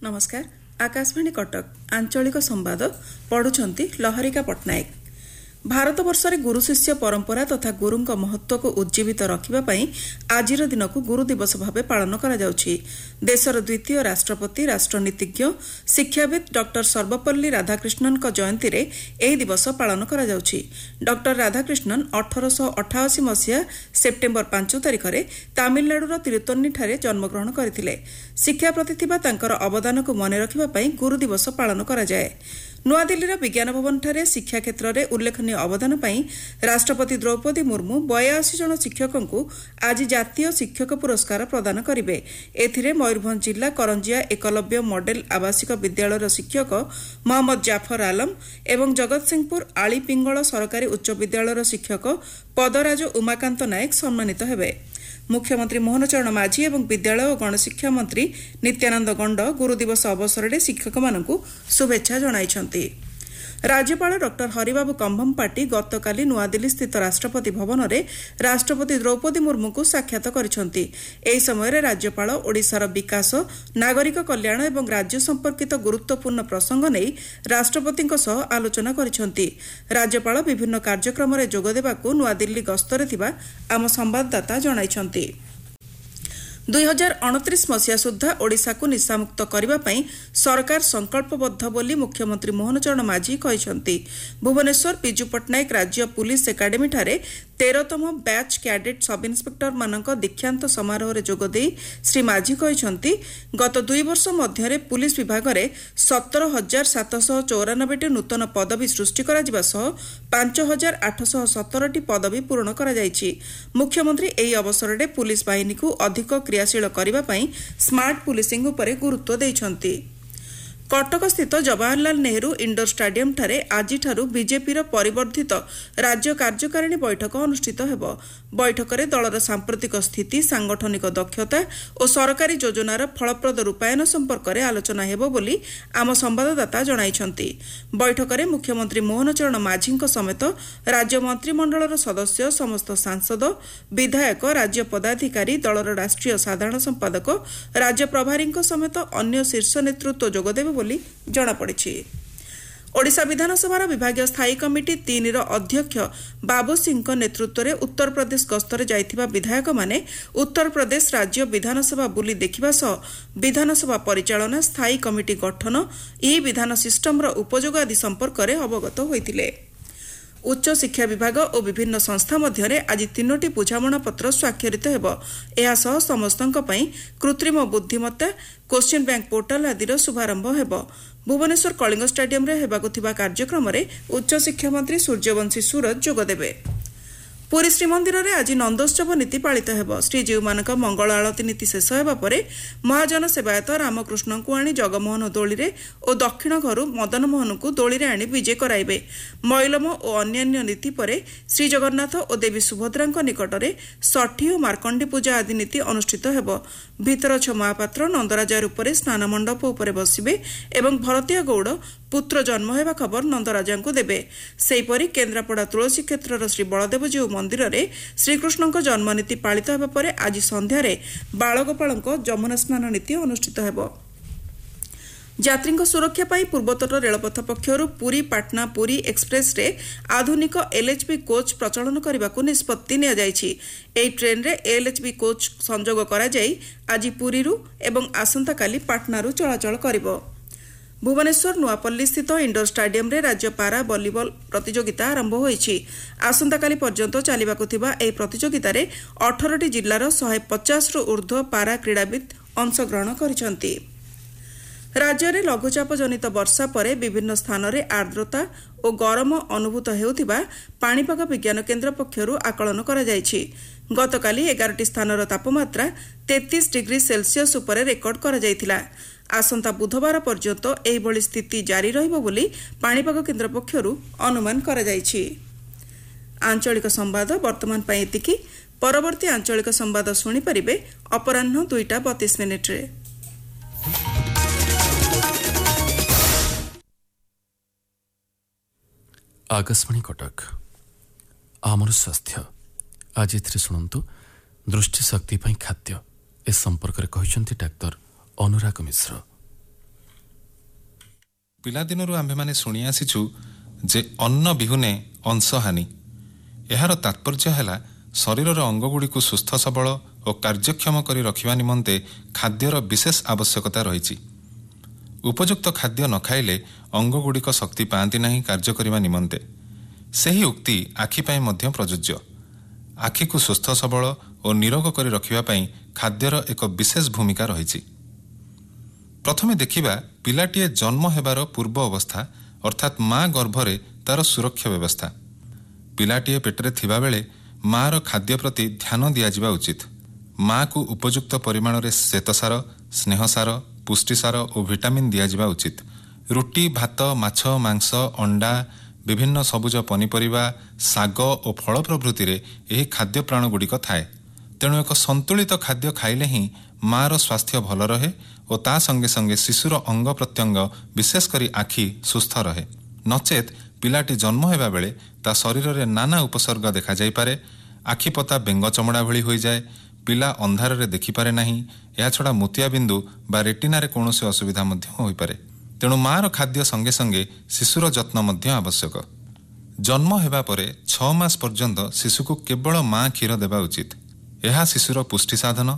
नमस्कार। आकाशवाणी कटक आंचलिक संवाद पढ़ुछंती लहरिका पट्टनायक। भारत वर्षरे गुरु शिष्य परंपरा तथा गुरुंक महत्व को उज्जीवित रखिबा पई आजिर दिन को गुरु दिवस भावे पालन करा जाउछि। देशर द्वितीय राष्ट्रपति राष्ट्रनीतिज्ञ शिक्षाविद डॉक्टर सर्वपल्ली राधाकृष्णन जयंती रे एही दिवस पालन करा जाउछि। डॉक्टर राधाकृष्णन 1888 मसिया सेप्टेम्बर 5 तारिख रे तामिलनाडुर तिरुत्तनी ठारे जन्मग्रहण करथिले। शिक्षा प्रति थिबा तांकर अवदान को मने रखिबा पई गुरु दिवस पालन करा जाय। नुआदिल्लीर विज्ञान भवन ठारे शिक्षा क्षेत्र में उल्लेखनीय अवदान पर राष्ट्रपति द्रौपदी मुर्मू 82 जन शिक्षकों को आज जातीय शिक्षक पुरस्कार प्रदान करेंगे। एथिरे मयूरभंज जिला करंजिया एकलव्य मॉडल आवासिक विद्यालयर शिक्षक मोहम्मद जाफर आलम एवं जगतसिंहपुर आलीपिंगल सरकारी उच्च विद्यालयर शिक्षक पदराज उमाकांत नायक सम्मानित हेबे। मुख्यमंत्री मोहन चरण माझी एवं विद्यालय और गणशिक्षा मंत्री नित्यानंद गंड गुरु दिवस अवसर में शिक्षक मानकु शुभेच्छा जणाइछंती। राज्यपाल डॉक्टर हरिबाबू कंभमपाटी गतकाली नुआदिल्ली स्थित राष्ट्रपति भवन में राष्ट्रपति द्रौपदी मुर्मू को साक्षात करिछंती। एही समय राज्यपाल ओडिशार विकास नागरिक कल्याण एवं राज्य संपर्कित गुरुत्वपूर्ण प्रसंग नहीं राष्ट्रपति आलोचना करिछंती। राज्यपाल विभिन्न कार्यक्रम में जोग देबाकू नुआदिल्ली गस्तरे थिबा आम संवाददाता जणाइछंती। 2029 मसीहा सुद्धा ओडिशा को निशामुक्त करने पर सरकार संकल्पबद्ध बोली मुख्यमंत्री मोहन चरण माझी कहिसंती। भुवनेश्वर पिजु पट्टनायक राज्य पुलिस एकाडेमी ठारे 13तम बैच कैडेट सब इन्स्पेक्टर मानक दीक्षांत समारोह रे जोग देई श्री माझी कहिसंती गत 2 वर्ष मध्य पुलिस विभाग रे 17,794 टी नूतन पदवी सृष्टि करा जिबा सह 5,817 टी पदवी पूर्ण करा जायछि। मुख्यमंत्री एही अवसर रे पुलिस बाहिनी को अधिक क्रियाशील करने पर स्मार्ट पुलिसिंग उपरे गुरुत्व देइछंती। कटक स्थित जवाहरलाल नेहरू इंडोर स्टाडियम ठारे आज बीजेपी परिवर्धित राज्य कार्यकारिणी बैठक अनुष्ठित हेब। बैठक में दलर सांप्रतिक स्थिति सांगठनिक दक्षता और सरकारी योजनार फलप्रद रूपायन संपर्क में आलोचना हेब बोली आम संवाददाता जणाइछंती। बैठक में मुख्यमंत्री मोहन चरण माझी समेत राज्य मंत्रिमंडलर सदस्य समस्त सांसद विधायक राज्य पदाधिकारी दलर राष्ट्रीय साधारण संपादक राज्य प्रभारी समेत अन्य शीर्ष नेतृत्व जोगदेवे बोली जଣା पड़िछि। ओडिशा विधानसभा विभागीय स्थायी कमिटी 3 अध्यक्ष बाबू सिंह नेतृत्व में उत्तर प्रदेश गस्तरे जाइथिबा विधायक माने उत्तर प्रदेश राज्य विधानसभा बुली देखिबा सह विधानसभा परिचालना स्थायी कमिटी गठन ई विधान सिस्टम उपयोग आदि संपर्क में अवगत होइतिले। उच्च शिक्षा विभाग और विभिन्न संस्था मध्य आज 3टी बुझामणा पत्र स्वाक्षरित हेब। एहा सह समस्तंक पई कृत्रिम बुद्धिमत्ता क्वेश्चन बैंक पोर्टाल आदिर शुभारंभ हेब। भुवनेश्वर कलिंग स्टाडियम रे हेबाकु थिबा कार्यक्रम रे उच्च शिक्षा मंत्री सूर्यवंशी सूरज जोग देबे। पुरी श्रीमंदिर में आज नंदोत्सव नीति पालित हेब। श्रीजीव मानक मंगल आलती नीति शेष हेबा परे महाजन सेवायत रामकृष्ण को आनी जगमोहन दोली रे और दक्षिण घरु मदन मोहन को दोली रे आनी विजे कराइबे। मैलम और अन्यान्य नीति परे श्री जगन्नाथ और देवी सुभद्रा निकट में षठी और मार्कंडी पूजा आदि नीति अनुष्ठित हेब। भीतरछ महापात्र नंदराजा रूपरे स्नान मंडप उपरे बसिबे एवं भरतीय गौड़ पुत्र जन्म हेबा खबर नंदराजा को देबे। सेहीपरि केन्द्रापड़ा तुलसी क्षेत्र श्री बलदेवजीउ मंदिर रे श्रीकृष्ण जन्मनीति पालित हेबा परे आज संध्यारे बालगोपाल जमुना स्नान नीति अनुष्ठित हेब। यात्री सुरक्षा पाई पूर्वोत्तर रेलपथ पक्षर पुरी पाटना पुरी एक्सप्रेस रे आधुनिक एलएचबी कोच प्रचलन करने को निष्पत्ति निया जायछि। एही ट्रेन रे एलएचबी कोच संजोग करा जाई आज पुरी रु एवं आसंता काली पाटना रु चलाचल करिवो। भुवनेश्वर नुआपल्ली स्थित इंडोर स्टाडियम रे राज्य पारा वॉलीबॉल प्रतियोगिता आरंभ होईछि। आसंता काली पर्यंत चलिबाकु थिबा एही प्रतियोगिता रे 18टी जिल्लार 150 रु ऊर्ध्व पारा क्रीड़ाविद अंशग्रहण करिसंती। राज्य में लघुचाप जनित वर्षा परे विभिन्न स्थान में आर्द्रता और गरम अनुभूत हेउथिबा पाणीपाग विज्ञान केन्द्र पक्षरु आकलन करा जायछि। गतकाली 11टी स्थानर तापमात्रा 33 डिग्री सेल्सियस उपरे रेकर्ड करा जायथिला। आसंता बुधवार पर्यंत एहिभଳି स्थिति जारी रहिबो बोली पाणीपाग केन्द्र पक्षरु अनुमान करा जायछि। आंचलिक संवाद वर्तमान पई एतिकी। परवर्ती आंचलिक संवाद सुनि परिबे अपराह्न 2:32 रे। आकाशवाणी कटक आमर स्वास्थ्य आज एथिरे शुणु दृष्टि शक्ति खाद्य ए संपर्क में कहते डाक्तर अनुराग मिश्र। ପିଲାଦିନରୁ ଆମ୍ଭେମାନେ ଶୁଣି ଆସିଛୁ ଯେ ଅନ୍ନ ବିହୁନେ ଅଂଶହାନି। ଏହାର ତାତ୍ପର୍ଯ୍ୟ ହେଲା ଶରୀରର ଅଙ୍ଗଗୁଡ଼ିକୁ ସୁସ୍ଥ ସବଳ ଓ କାର୍ଯ୍ୟକ୍ଷମ କରି ରଖିବା ନିମନ୍ତେ ଖାଦ୍ୟର ବିଶେଷ ଆବଶ୍ୟକତା ରହିଛି। ଉପଯୁକ୍ତ ଖାଦ୍ୟ ନ ଖାଇଲେ ଅଙ୍ଗଗୁଡ଼ିକ ଶକ୍ତି ପାଆନ୍ତି ନାହିଁ କାର୍ଯ୍ୟ କରିବା ନିମନ୍ତେ। ସେହି ଉକ୍ତି ଆଖି ପାଇଁ ମଧ୍ୟ ପ୍ରଯୁଜ୍ୟ। ଆଖିକୁ ସୁସ୍ଥ ସବଳ ଓ ନିରୋଗ କରି ରଖିବା ପାଇଁ ଖାଦ୍ୟର ଏକ ବିଶେଷ ଭୂମିକା ରହିଛି। ପ୍ରଥମେ ଦେଖିବା ପିଲାଟିଏ ଜନ୍ମ ହେବାର ପୂର୍ବ ଅବସ୍ଥା ଅର୍ଥାତ୍ ମା ଗର୍ଭରେ ତାର ସୁରକ୍ଷା ବ୍ୟବସ୍ଥା। ପିଲାଟିଏ ପେଟରେ ଥିବାବେଳେ ମାର ଖାଦ୍ୟ ପ୍ରତି ଧ୍ୟାନ ଦିଆଯିବା ଉଚିତ। ମାକୁ ଉପଯୁକ୍ତ ପରିମାଣରେ ଶ୍ୱେତସାର, ସ୍ନେହସାର, ପୁଷ୍ଟିସାର ଓ ଭିଟାମିନ୍ ଦିଆଯିବା ଉଚିତ। ରୁଟି, ଭାତ, ମାଛ, ମାଂସ, ଅଣ୍ଡା, ବିଭିନ୍ନ ସବୁଜ ପନିପରିବା, ଶାଗ ଓ ଫଳ ପ୍ରଭୃତିରେ ଏହି ଖାଦ୍ୟ ପ୍ରାଣଗୁଡ଼ିକ ଥାଏ। ତେଣୁ ଏକ ସନ୍ତୁଳିତ ଖାଦ୍ୟ ଖାଇଲେ ହିଁ ମାର ସ୍ୱାସ୍ଥ୍ୟ ଭଲ ରହେ ଓ ତା ସଙ୍ଗେ ସଙ୍ଗେ ଶିଶୁର ଅଙ୍ଗ ପ୍ରତ୍ୟଙ୍ଗ ବିଶେଷ କରି ଆଖି ସୁସ୍ଥ ରହେ। ନଚେତ୍ ପିଲାଟି ଜନ୍ମ ହେବା ବେଳେ ତା ଶରୀରରେ ନାନା ଉପସର୍ଗ ଦେଖାଯାଇପାରେ। ଆଖିପତା ବେଙ୍ଗ ଚମଡ଼ା ଭଳି ହୋଇଯାଏ। ପିଲା ଅନ୍ଧାରରେ ଦେଖିପାରେ ନାହିଁ। ଏହାଛଡ଼ା ମୋତିଆବିନ୍ଦୁ ବା ରେଟିନାରେ କୌଣସି ଅସୁବିଧା ମଧ୍ୟ ହୋଇପାରେ। ତେଣୁ ମାର ଖାଦ୍ୟ ସଙ୍ଗେ ସଙ୍ଗେ ଶିଶୁର ଯତ୍ନ ମଧ୍ୟ ଆବଶ୍ୟକ। ଜନ୍ମ ହେବା ପରେ 6 ମାସ ପର୍ଯ୍ୟନ୍ତ ଶିଶୁକୁ କେବଳ ମା କ୍ଷୀର ଦେବା ଉଚିତ। ଏହା ଶିଶୁର ପୁଷ୍ଟି ସାଧନ